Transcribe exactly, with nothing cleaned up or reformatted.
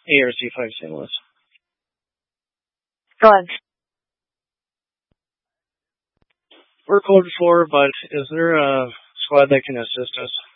A R C five Saint Louis. Go ahead. We're code four, but is there a squad that can assist us?